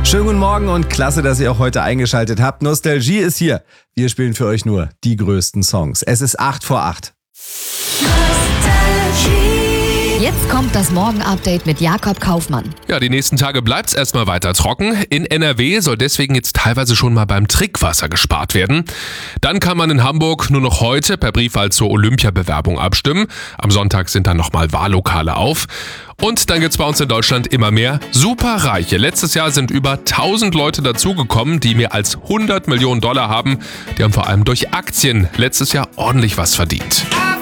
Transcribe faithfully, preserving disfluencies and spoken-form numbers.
Schönen guten Morgen und klasse, dass ihr auch heute eingeschaltet habt. Nostalgie ist hier. Wir spielen für euch nur die größten Songs. Es ist acht vor acht. Jetzt kommt das Morgen-Update mit Jakob Kaufmann. Ja, die nächsten Tage bleibt's erstmal weiter trocken. In N R W soll deswegen jetzt teilweise schon mal beim Trinkwasser gespart werden. Dann kann man in Hamburg nur noch heute per Briefwahl zur Olympiabewerbung abstimmen. Am Sonntag sind dann nochmal Wahllokale auf. Und dann gibt's bei uns in Deutschland immer mehr Superreiche. Letztes Jahr sind über tausend Leute dazugekommen, die mehr als hundert Millionen Dollar haben. Die haben vor allem durch Aktien letztes Jahr ordentlich was verdient.